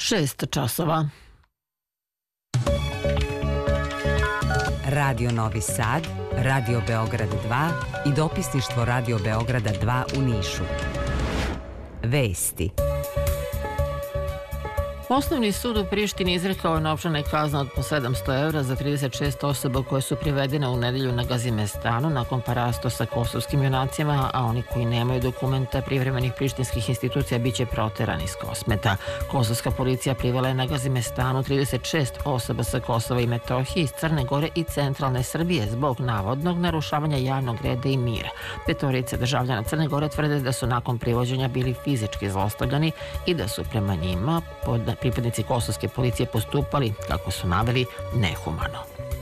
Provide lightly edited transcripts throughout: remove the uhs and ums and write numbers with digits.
6 časova. Radio Novi Sad, Radio Beograd 2 i dopisništvo Radio Beograda 2 u Nišu. Vesti. Osnovni sud u Prištini izrekao je novčane kazne od po 700 evra za 36 osoba koje su privedene u nedelju na Gazimestanu nakon parasto sa kosovskim junacima, a oni koji nemaju dokumenta privremenih prištinskih institucija bit će proterani iz Kosmeta. Kosovska policija privela je na Gazimestanu 36 osoba sa Kosova i Metohije, iz Crne Gore i centralne Srbije zbog navodnog narušavanja javnog reda i mira. Petorica državljana Crne Gore tvrde da su nakon privođenja bili fizički zlostavljani i da su prema njima pripadnici kosovske policije postupali, kako su naveli, nehumano.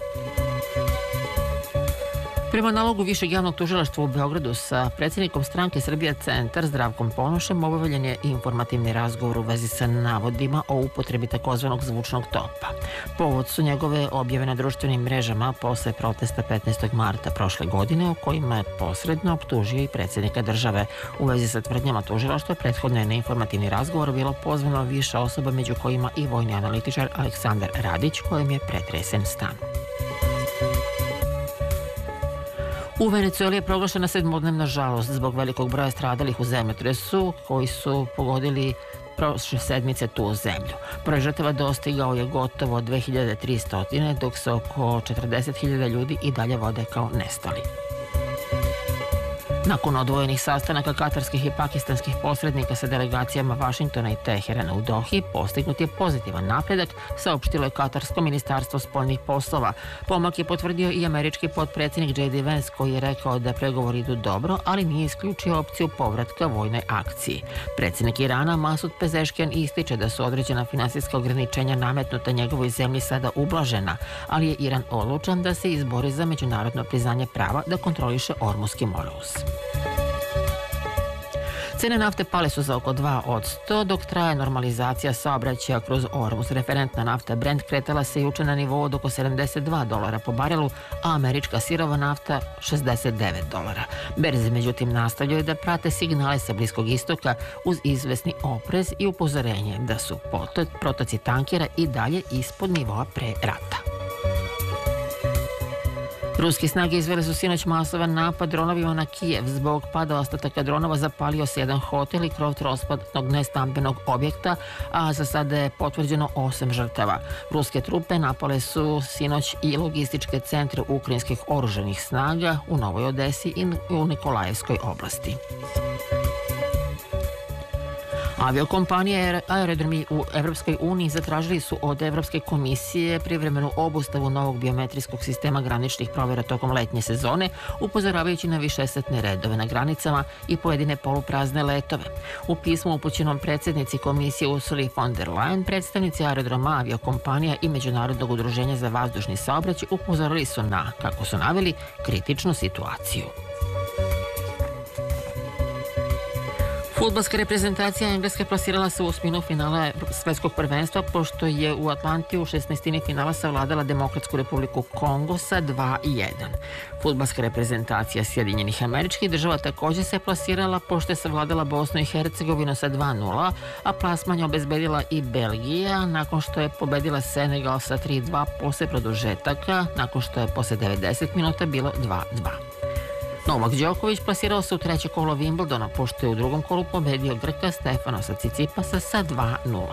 Prema nalogu Višeg javnog tužilaštva u Beogradu sa predsjednikom stranke Srbija Centar Zdravkom Ponošem obavljen je informativni razgovor u vezi sa navodima o upotrebi takozvanog zvučnog topa. Povod su njegove objave na društvenim mrežama posle protesta 15. marta prošle godine, o kojima je posredno optužio i predsjednika države. U vezi sa tvrdnjama tužilaštva prethodno je na informativni razgovor bilo pozvano više osoba, među kojima i vojni analitičar Aleksandar Radić, kojem je pretresen stan. U Venecueli je proglašena 7-dnevna žalost zbog velikog broja stradalih u zemljotresu koji su pogodili prošle sedmice tu zemlju. Broj žrtava dostigao je gotovo 2300, dok se oko 40.000 ljudi i dalje vode kao nestali. Nakon odvojenih sastanaka katarskih i pakistanskih posrednika sa delegacijama Vašingtona i Teherana u Dohi, postignut je pozitivan napredak, saopštilo je Katarsko ministarstvo spoljnih poslova. Pomak je potvrdio i američki potpredsjednik J.D. Vance, koji je rekao da pregovori idu dobro, ali nije isključio opciju povratka vojnoj akciji. Predsjednik Irana Masud Pezeškian ističe da su određena finansijska ograničenja nametnuta njegovoj zemlji sada ublažena, ali je Iran odlučan da se izbori za međunarodno priznanje prava da kontroliše Ormuski moravus. Cene nafte pale su za oko 2%, dok traje normalizacija saobraćaja kroz Ormus. Referentna nafta Brent kretala se juče na nivou od oko $72 po barelu, a američka sirova nafta $69. Berze, međutim, nastavljaju da prate signale sa Bliskog istoka uz izvesni oprez i upozorenje da su protoci tankera i dalje ispod nivoa pre rata. Ruske snage izvele su sinoć masovan napad dronovima na Kijev. Zbog pada ostataka dronova zapalio se jedan hotel i krov trospadnog nestambenog objekta, a za sada je potvrđeno 8 žrtava. Ruske trupe napale su sinoć i logističke centre ukrajinskih oružanih snaga u Novoj Odesi i u Nikolajevskoj oblasti. Aviokompanije i aerodromi u Evropskoj uniji zatražili su od Evropske komisije privremenu obustavu novog biometrijskog sistema graničnih provjera tokom letnje sezone, upozoravajući na višesatne redove na granicama i pojedine poluprazne letove. U pismu upućenom predsjednici komisije Ursuli von der Leyen, predstavnici aerodroma, aviokompanija i Međunarodnog udruženja za vazdušni saobraćaj upozorili su na, kako su naveli, kritičnu situaciju. Fudbalska reprezentacija Engleske plasirala se u osminu finala svetskog prvenstva, pošto je u Atlanti u 16. finala savladala Demokratsku republiku Kongo sa 2-1. Fudbalska reprezentacija Sjedinjenih Američkih Država također se plasirala, pošto je savladala Bosnu i Hercegovinu sa 2-0, a plasman je obezbedila i Belgija nakon što je pobedila Senegal sa 3-2 posle produžetaka, nakon što je posle 90 minuta bilo 2-2. Novak Đoković plasirao se u treće kolo Wimbledona, pošto je u drugom kolu pobedio Grka Stefanosa Cicipasa sa 2-0.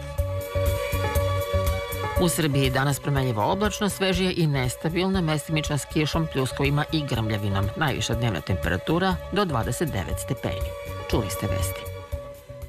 U Srbiji danas promenljivo oblačno, svežije i nestabilno, mestimično s kišom, pljuskovima i grmljavinom. Najviša dnevna temperatura do 29 stepeni. Čuli ste vesti.